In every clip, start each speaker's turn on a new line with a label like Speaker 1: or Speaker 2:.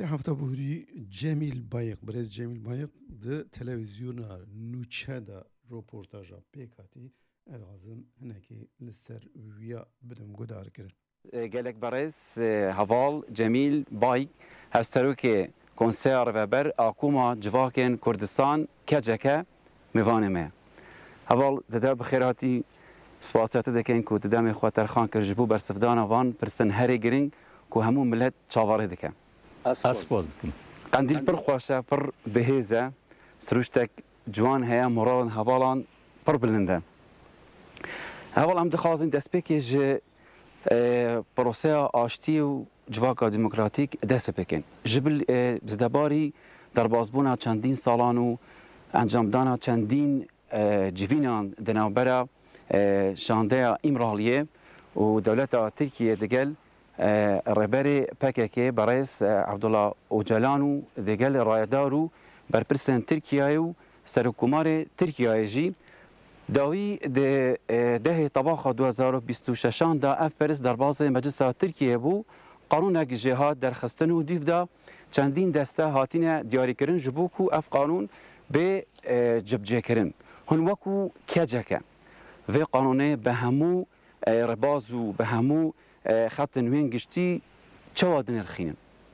Speaker 1: hafta buhri Cemil Bayık, Brez Cemil Bayık de televizyona nüçe da röportaja pekati edazım heneki lisser üya bidim gudar kirin.
Speaker 2: Gelek Brez Haval Cemil Bayık hevsteruki konser ve ber akuma civakên Kurdistan keceke mivanê me. Haval zede bixêratî spasiyete dekin ku tu demê xwe terxan kir ji bo bersivdana van pirsin herê giring ku hemû millet çavarê dike.
Speaker 3: Aspoz dikim.
Speaker 2: Qendîl pir xweş e, pir bihêz e, siruştek ciwan heye, moralên hevalan pir bilind e. Heval em dixwazin destpêkê ji proseya aştî û civaka demokratîk dest pêkin. Ji bil zêdebarî derbasbûna çendîn salan û encamdana çendîn civînan di navbera şandeya İmraliyê û dewleta Tirkiye digel rêberê PKK Berez Abdullah Öcalan û digel rayedar û berpirsên Tirkiyeyê û serokkomarê Tirkiyeyê jî dawî di dehê tebaxa 2026 da ev perist derbasê Meclisa Tirkiye bû qanûnek jê hat derxistin û dîv da çendîn deste hatine diyarîkirin ji bo ku ev qanûn bê cibcêkirin. Hûn wekû keceke vê qanûnê bi hemû rebaz û bi hemû xetên wên giştî çawa dinirxînin?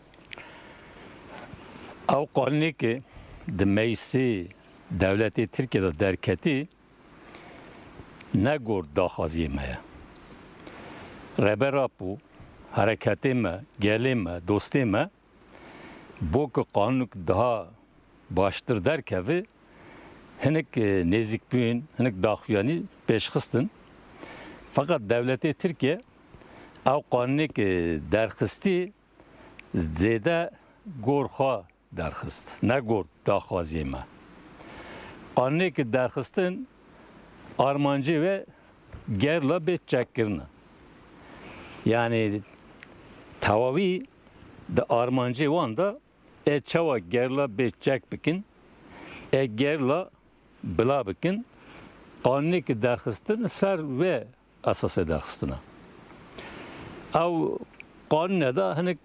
Speaker 3: Ew qanûnekê di meclisê dewletê Tirkiyeyê derketî ne gor daxwaziyê me ye. Rebera bû hereketê me, gelê me, dostê me bo ku qanûnek daha baştir derkeve hinek nêzîkbûyên, hinek daxuyanî pêşxistin. Fakat devletê Tirkiye ew qanûnekê derxistî zêde gor xwe derxist, ne gor daxwaziyê me. Qanûnekê derxistin armancê ve gerla bê çekkirin e. Yani tewavî di armancê wan da çawa gerla bê çek bikin, gerla bila bikin, qanûnekê derxistin ser vê esasê derxistin e. Ew qanûnê da hinek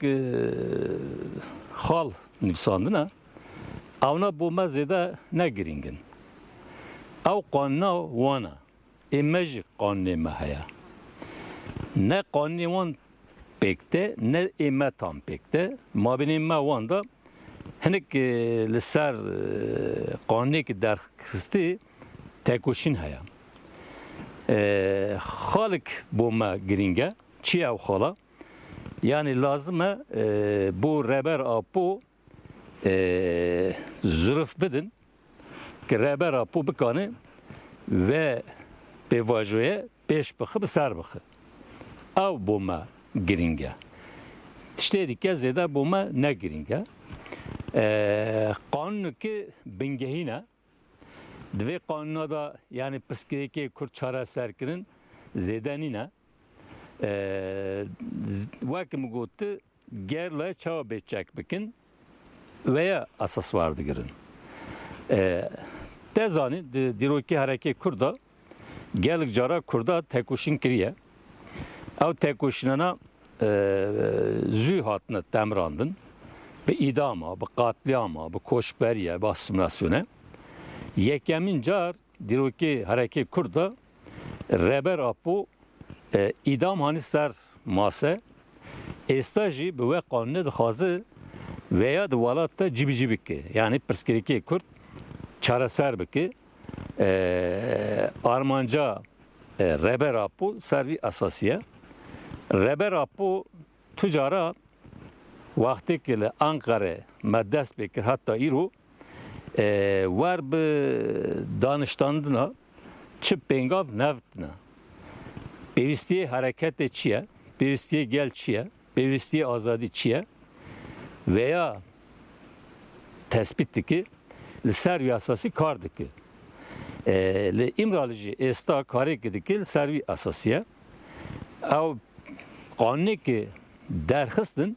Speaker 3: xal nivîsandin e, ewna bo me zêde ne girîng in. Ew qanûna wan e, me jî qanûnê me heye. Ne qanûnê wan pêk te, ne me tam pêk te. Mabînê me wan da hinek li ser qanûnekê derxistî tekoşîn heye. Xalek bo me girîng e. Çi ew xala? Yani lazım e bu reber apo zırf bidin ki reber apo bikane ve bevajoye peş bixi bi ser bixi. Ew bo me girîng e. Tiştê dike zêde bo me ne girîng e. Qanûnekê bingehîn e. Divê qanûna da yani pirsgirêkê Kurd çareserkirin zêde nîne. Wekim gotu gerla çawa bê çek bikin veya asas var digirin. Dezanî dîrokî herekê Kurda gelek cara Kurda tekoşîn kiriye. Ew tekoşînana zû hatine temrandin bi îdama, bi qatliama, bi koşberiye, bi asimilasyona. Yekemîn car dîrokî herekê Kurda reber apo idam hani ser mase êsta jî bi wê qanûnê dixwaze veya di welat de cibî bike. Yani pirsgirêkê Kurd çareser bike. Armanca reber apo servî esasiye. Reber apo tucara wextê li Ankarê me dest pêkir heta îro wer bi daniştandina çi pêngav nevdine. Pêwîstiyê hereketê çi ye? Pêwîstiyê gel çi ye? Pêwîstiyê azadî çi ye? Veya tespît dike li ser wî esasî kar dike. Li İmralî jî êsta karêkê dike li ser wî esasî ye. Ew qanûnekê derxistin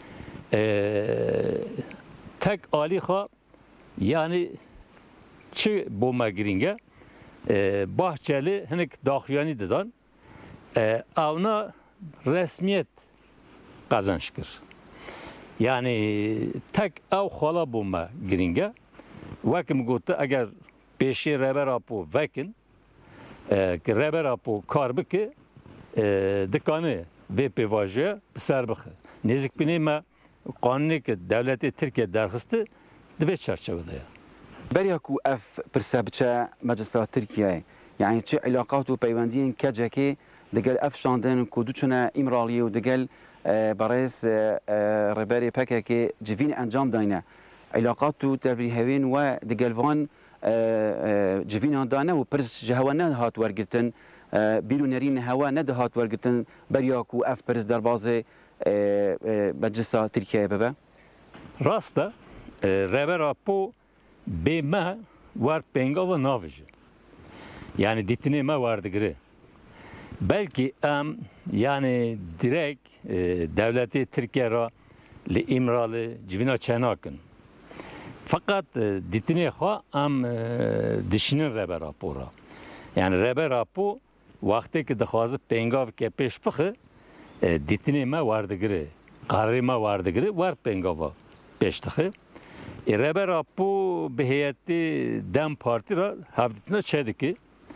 Speaker 3: tek alî xwe yani çi bo me girîng e Bahçeli hinek daxuyanî didan evna resmiyet kazanç kir. Yani tek ev xala buma giringe. Vakim gotu eğer peşi reber apu vekin ki reber apu kar biki dikanı ve pevajı serbixi. Nezik bine me kanuni ki devleti Türkiye derhistı dve çerçevede ya.
Speaker 2: بريكو اف برسبتشا مجلس تركيا يعني تشي علاقات وبيواندين كجاكي دقل اف شاندن كودوچنا امراليه ودقل بريس رباري باكاكي جيفين انجام داينا علاقات تبري هوين ودقل فان جيفين دانا وبرس جهوانا هات ورغتن بيرو نرين هوا ند هات ورغتن بريكو اف برس دربازه مجلس تركيا بابا
Speaker 3: Rasta reber apu bema var pengava navıcı. Yani ditineme vardı gri. Belki yani direkt devleti Türkiye'ye li imralı civina çenakın. Fakat ditine ha dişinin reber apura. Yani reber apu vakti ki dixwazı pengav ke peş bixi ditineme vardı gri. Qarrima vardı gri var pengava peş dixi. Reber apu bi heyeti Dem Parti ra havditine çedi ki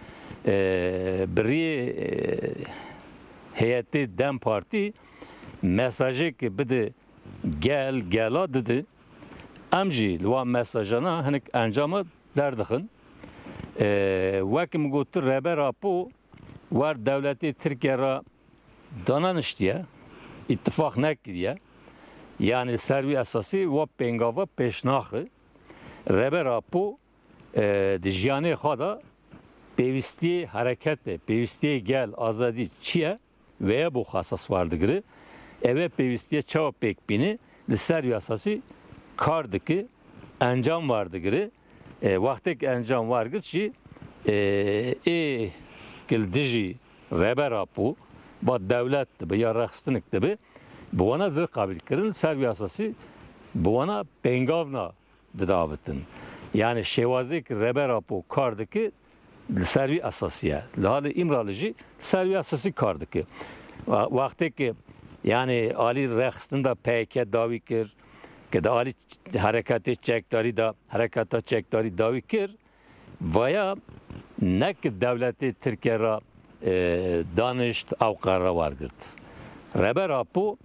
Speaker 3: biri heyeti Dem Parti mesajı ki bide gela dedi amji lwa mesajana hanik encama derdixin vakim gotu reber apu var devleti Türkiye ra dananıştiye ittifak nekiriye yani servi esası ve pengava peşnahı reber apu dijyane xada pevisti harekete pevisti gel azadi çiye veya bu hasas vardı gri eve pevistiye çava pekbini li servi esası kardı ki encam vardı gri vaktik encam var ki gil diji reber apu ba devlet be ya raxstınık be bu ana da kabil kırın servi asası bu ana pengavna davetin yani şevazik reber apu kardaki servi asasiye lale imralıcı servi asası kardaki vakti ki yani ali raxstında pek davi kır ki da ali hareketi çekdari da harekata çekdari davi kır veya nek devleti Türkiye'ye danışt avqara vargırt reber apu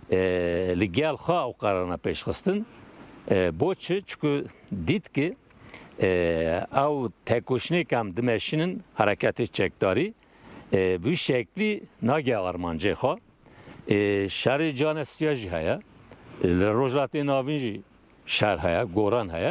Speaker 3: لگل خواه او قرارنا پیش خستن بوچه چکو دید که او تکوشنی کم دمشینن حرکت چکداری bu şekli nage armancı خواه شهر جان استیاجی هیا روجاتی ناوینجی شهر هیا گوران هیا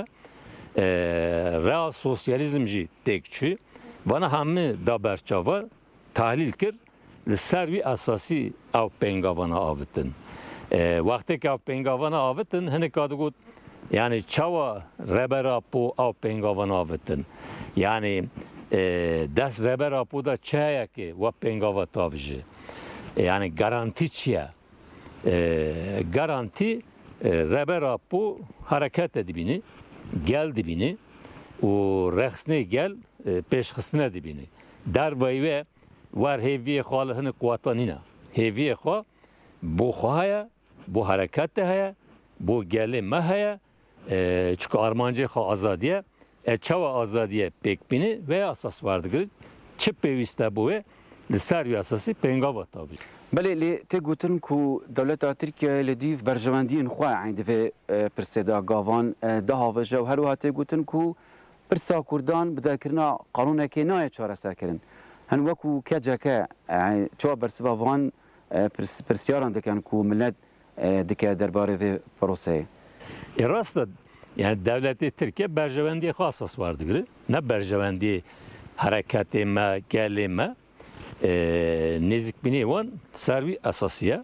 Speaker 3: رئال سوسیالیزم جی تکچی وانا همه دا برچاوا تحلیل کرد لسروی اساسی او پنگاوانا آوتن وقتی که او پنگاوانا آوتن هنه کادو گود yani çava rebera po av pengavan avetin yani des rebera po da çaya ki va pengava tavji yani garanti çiya garanti rebera po hareket edibini gel dibini o reksne gel peşxisne dibini der ve var heviye xalahını kuatanina heviye xa bu xaya bu hareket haya bu gele mahaya çünkü armancı xa azadiye çava azadiye pekbini ve asas vardı çip peviste bu ve servi asası pengava tabi.
Speaker 2: بله لی تگوتن کو دولت ترکیه لدیف برجواندین خواه عند في برسدا گاوان ده هاوجه و هر وقت تگوتن کو برسا کردان بده کرنا قانون که نای چهار سر کردن هن وکو کجا که چهار برسبا وان برسیاران دکن کو ملت دکه درباره في پروسه.
Speaker 3: راست yani devleti Türkiye berjevendi khasas vardı ne berjevendi hareketi me gelme nezik bini van servi asasiye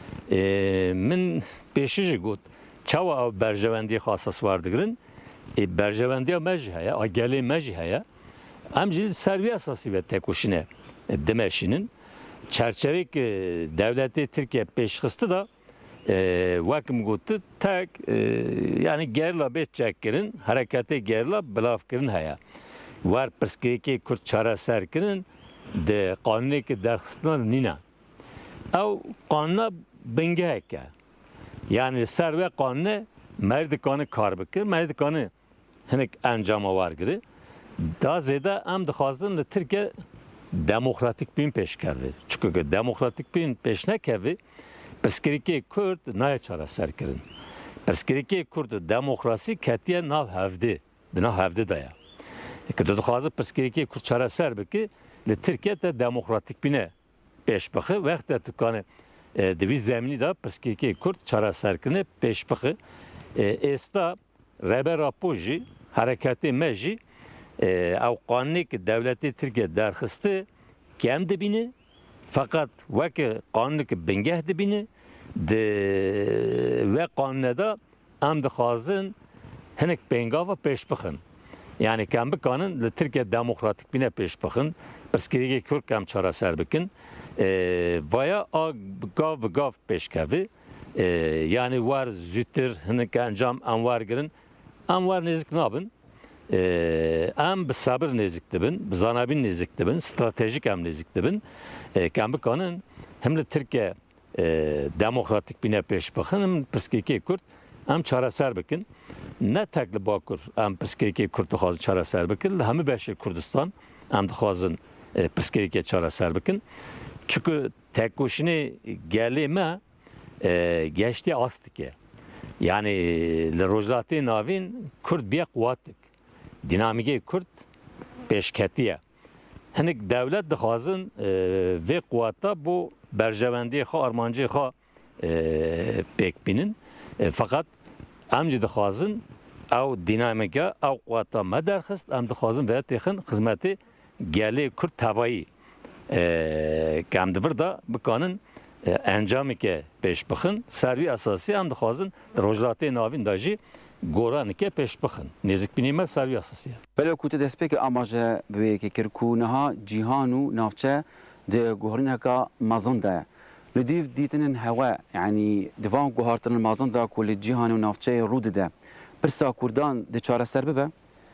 Speaker 3: min peşici gut çava berjevendi khasas vardı berjevendi mechaya ageli mechaya amcil servi asasi ve tekuşine demeşinin çerçeve devleti Türkiye peşxistı da vakim gutu tek yani gerla beçekkirin harekete gerla bilafkirin haya var perskeki kurt çara serkirin de kanuni ki derxistan nina ev kanuna bengeheke Yani ser ve kanunu merdikanı kar bikir, merdikanı hinek encama var giri. Daha ziyade em dixwazin li Tirkiye demokratik bin peşkevi. Çünkü demokratik bin peş nekevi pirsgirêkê Kurd naye çareser kirin. Pirsgirêkê Kurd demokrasi ketiye nav hevdê, di nav hevdê de ye. Ki tu dixwaze pirsgirêkê Kurd çareser bike li Tirkiye de demokratik bine peş bixi wexta tu kane di vî zeminî de pirsgirêkê Kurd çareserkirinê peş bixi. Êsta rebera po jî hareketê me jî ew qanunê ki devletê Tirkiye derxiste kem dibîne fakat weke qanûneke bingeh dibîne ve qanûnê de em dixwazin hinek pêngava pêş bixin. Yani kem bikanin li Tirkiye demokratik bine pêş bixin, pirsgirêkê Kurd kem çareser bikin. Vaya gav bi gav pêşkevî. Yani war zûtir hinek encam em war girin, em war nêzik nabin. Em bi sabir nêzik dibin, bi zanabîn nêzik dibin, stratejik em nêzik dibin. Kem bikanin hem li Tirkiye demokratik bine pêş bixin, hem pirsgirêkê Kurd em çareser bikin. Ne tek li Bakur em pirsgirêkê Kurd dixwazin çareser bikin, li hemû beşê Kurdistan em dixwazin pirsgirêkê çareser bikin. Çünkü tekoşînê gelê me geçtiye as dike. Yani li rojdatê navîn Kurd biye quwatik. Dinamîkê Kurd pêşketiye. Hinek devlet dixwazin vê quwata bu berjewendiyê xwe, armanciyê xwe pêk bînin. Fakat em jî dixwazin ew dinamîka, ew quwata me derxist, em dixwazin vê têxin xizmetê gelê Kurd tevayî. Ki em divir da bikanin encameke pêş bixin, servî esasî em dixwazin rojdatê navîn de jî goraneke pêş bixin. Nêzîkbînî me servî esasî ye.
Speaker 2: Belê ku tu destpêkê amaje bi wê yekê kir ku niha cîhan û navçe di guherîneka mezin de ye. Li dîv dîtinin hewe yani di van guhartinên mezin de ku li cîhanê û navçeyê rû dide. Pirsa Kurdan di çareser bibe?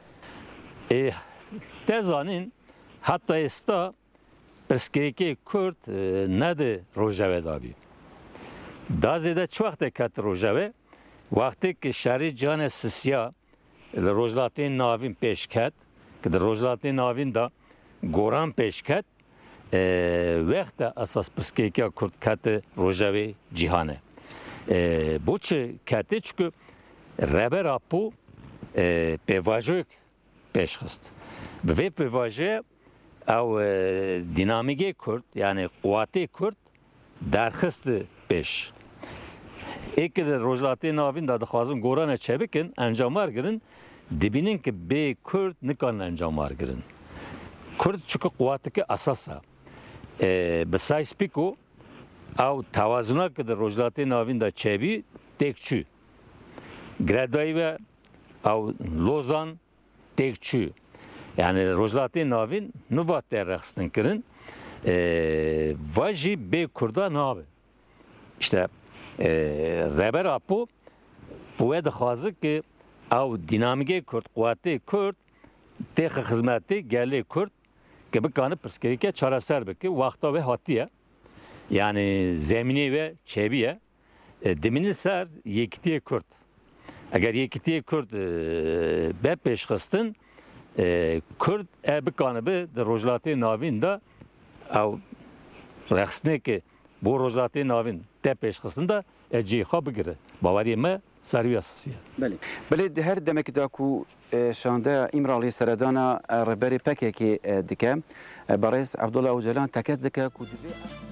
Speaker 3: Te zanîn heta êsta pirsgirêkê Kurd ne di rojevê dabî. Da zêde çi wextê ket rojevê, wextê ki şerê cihanê sisiya li rojdatên navîn pêş ket, ki di rojdatên navîn de goran pêş ket, wexte esas pirsgirêkiya Kurd kete rojevê cîhanê. Boçi kete çünkü rebera po pêvajoyek pêş xist. Bi vê pêvajiyê ew dinamîkê Kurd yani quwatê Kurd derxisti pêş. Êkê di rojdatê navîn de dixwazin gorane çebikin, encamar girin, dibînin ki bê Kurd nikanin encamar girin. Kurd çünkü quwateke esas e. Bi sayspîko ew tewazûna ki di rojdatê navîn de çebî têk çû. Giredayî ve ew Lozan têk çû. Yani rojdatê navîn nuva tê rexistin kirin, ve jî bê Kurda nabe. İşte rebera po wê dixwaze ki ew dinamîkê Kurd, quwatê Kurd têxe xizmetê gelê Kurd ki bikane pirsgirêkê çareser bike, wexta wê hatiye. Yani zeminê ve çêbiye. Dimînin ser yekîtiyê Kurd. Eger yekîtiyê Kurd be pêşxistin, Kurd bikane bi di rojdatê navîn de ew rexistinê bu rojdatê navîn te pêşxistin de cihê xwe bigire. Baweriyê me servî esasî ye.
Speaker 2: Belê di her demekê de ku şandeya İmralî seredana rêberê PKK dike, berêz Abdullah Öcalan tekez dike ku divê